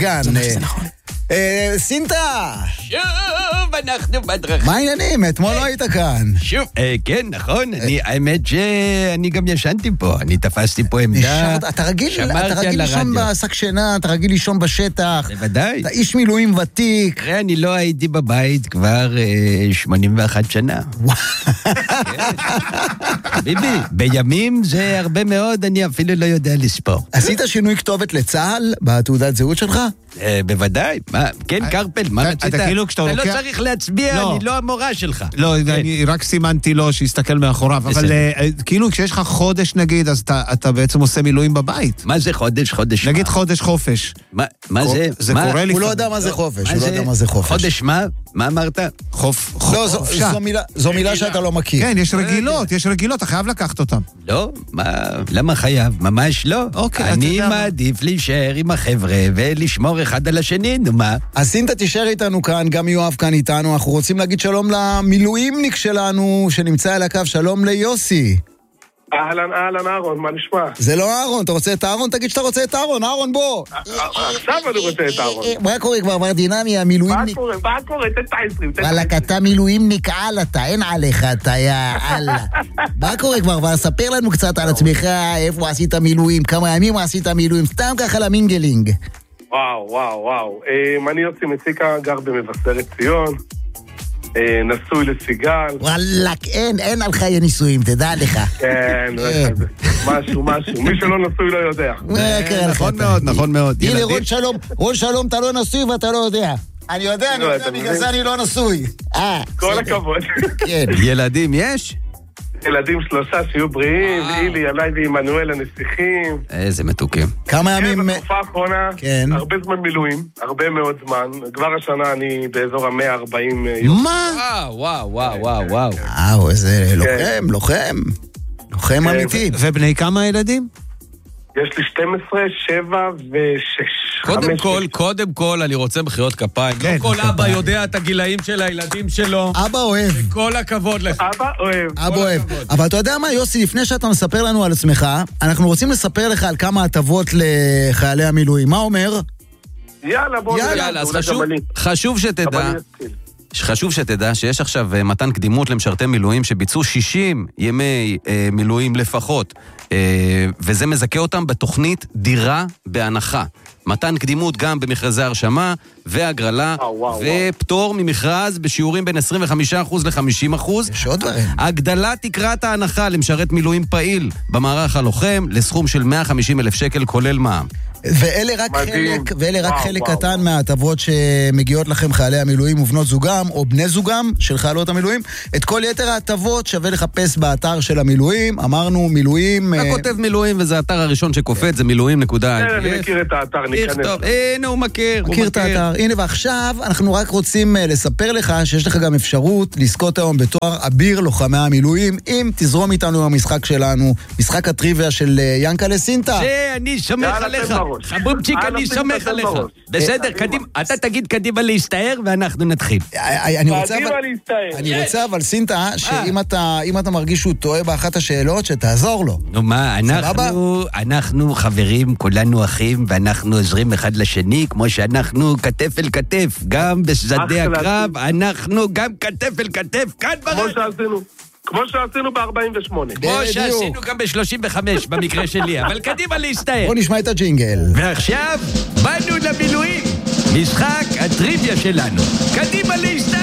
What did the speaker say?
גן. סינטה! שוב, אנחנו בדרכים. מה העניינים? אתמול לא היית כאן. שוב, כן, נכון. האמת שאני גם ישנתי פה. אני תפסתי פה עמדה. אתה רגיל לישון בשק שינה, אתה רגיל לישון בשטח. בוודאי. אתה איש מילואים ותיק. תראה, אני לא הייתי בבית כבר 81 שנה. ביבי, בימים זה הרבה מאוד, אני אפילו לא יודע לספור. עשית שינוי כתובת לצה"ל בתעודת זהות שלך? בוודאי. כן, קרפל, מה רצית? אתה כאילו כשאתה אתה לא צריך להצביע, אני לא המורה שלך. לא, אני רק סימנתי לו שיסתכל מאחוריו, אבל כאילו כשיש לך חודש נגיד, אז אתה בעצם עושה מילואים בבית. מה זה חודש? נגיד חודש חופש. מה זה? זה קורה לפעמים. הוא לא יודע מה זה חופש, הוא לא יודע מה זה חופש. חודש מה? מה אמרת? לא, זו מילה שאתה לא מכיר. כן, יש רגילות, אתה חייב לקחת אותם. לא, למה חייב? ממש לא. אני מעדיף להישאר עם החבר'ה ולשמור אחד על השני, נו מה? אז סינטה תישאר איתנו כאן, גם יואב כאן איתנו, אנחנו רוצים להגיד שלום למילואימניק שלנו שנמצא על הקו, שלום ליוסי. אהלן אהרון, מה נשמע? זה לא אהרון, אתה רוצה את אהרון? תגיד שאתה רוצה את אהרון, אהרון בוא. עכשיו אני רוצה את אהרון. מה קורה כבר, מר דינמי, המילואימניק? מה קורה? תן 20. וואלק, אתה מילואימניק על אתה, אין עליך, אתה יא אללה. מה קורה כבר, ספר לנו קצת על עצמך, איפה עשית מילואים, כמה ימים עשית מילואים, סתם ככה למינגלינג. וואו. אני יוצא מסיקה, גר במבשרת ציון, נשוי לסיגל. וואלק, אין על חיי נישואים, תדע לך. כן, משהו. מי שלא נשוי לא יודע. נכון מאוד. הנה, רון שלום, אתה לא נשוי ואתה לא יודע. אני יודע, בגלל זה אני לא נשוי. כל הכבוד. כן. ילדים יש? ילדים 3 שיהיו בריאים, אילי, ילאי ועמנואל הנסיכים. איזה מתוקים. כמה ימים... בתקופה האחרונה, הרבה זמן מילואים, הרבה מאוד זמן. כבר השנה אני באזור ה-140 יום. מה? וואו. איזה לוחם אמיתי. ובני כמה ילדים? יש לי 12, 7 ו-6. קודם כל, אני רוצה מחיאות כפיים. לא כל אבא יודע את הגילאים של הילדים שלו. אבא אוהב. כל הכבוד לך. אבא אוהב. אבל אתה יודע מה, יוסי, לפני שאתה מספר לנו על עצמך, אנחנו רוצים לספר לך על כמה הטבות לחיילי המילואים. מה אומר? יאללה, בוא נראה. אז חשוב שתדע שיש עכשיו מתן קדימות למשרתי מילואים שביצעו 60 ימי מילואים לפחות, וזה מזכה אותם בתוכנית דירה בהנחה. מתן קדימות גם במכרזי הרשמה והגרלה, ופטור ממכרז בשיעורים בין 25% ל-50%. יש עוד דברים. הגדלת תקרת ההנחה למשרת מילואים פעיל במערך הלוחם לסכום של 150,000 שקל כולל מע"מ. ואלה רק חלק קטן מההטבות שמגיעות לכם חיילי המילואים ובנות זוגם או בני זוגם של חיילות המילואים. את כל יתר ההטבות שווה לחפש באתר של המילואים. אמרנו מילואים... אתה כותב מילואים וזה האתר הראשון שקופץ, זה מילואים.il. אני מכיר את האתר, ניכנס. הנה הוא מכיר את האתר. הנה ועכשיו אנחנו רק רוצים לספר לך שיש לך גם אפשרות לזכות היום בתואר אביר לוחמי המילואים אם תזרום איתנו במשחק שלנו, משחק הטריוויה של ינקלה סינטה. אני סומך עליך. חבובצ'יק, אני סומך עליך. בסדר, קדימה, אתה תגיד קדימה להסתער ואנחנו נתחיל. אני רוצה אבל סינטה, שאם אתה מרגיש שהוא טועה באחת השאלות, שתעזור לו. נו מה, אנחנו חברים, כולנו אחים, ואנחנו עוזרים אחד לשני, כמו שאנחנו כתף אל כתף, גם בשדה הקרב, אנחנו גם כתף אל כתף, כאן ברדיו. כמו שעשינו ב-48. כמו שעשינו גם ב-35 במקרה שלי, אבל קדימה להסתער. בוא נשמע את הג'ינגל. ועכשיו באנו למילואים, משחק הטריוויה שלנו. קדימה להסתער.